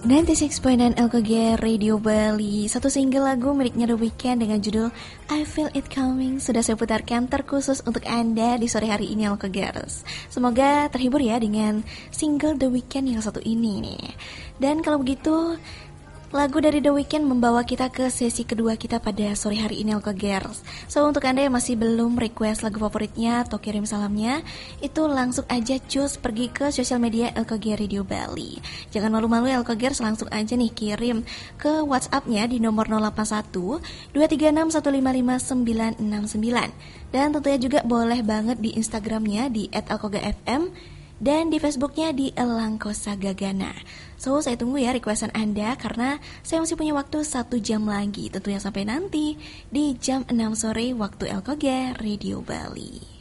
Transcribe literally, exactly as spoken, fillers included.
sembilan puluh enam koma sembilan L K G Radio Bali. Satu single lagu miliknya The Weeknd dengan judul I Feel It Coming sudah saya putarkan terkhusus untuk Anda di sore hari ini L K Gers. Semoga terhibur ya dengan single The Weeknd yang satu ini nih. Dan kalau begitu, lagu dari The Weeknd membawa kita ke sesi kedua kita pada sore hari ini L K Girls. So untuk Anda yang masih belum request lagu favoritnya atau kirim salamnya, itu langsung aja cus pergi ke sosial media L K G Radio Bali. Jangan malu-malu L K Girls, langsung aja nih kirim ke WhatsApp-nya di nomor nol delapan satu dua tiga enam satu lima lima sembilan enam sembilan. Dan tentunya juga boleh banget di Instagram-nya di et alkoga f m dan di Facebooknya di Elangkosa Gagana. So saya tunggu ya requestan Anda karena saya masih punya waktu satu jam lagi, tentunya sampai nanti di jam enam sore waktu L K G Radio Bali.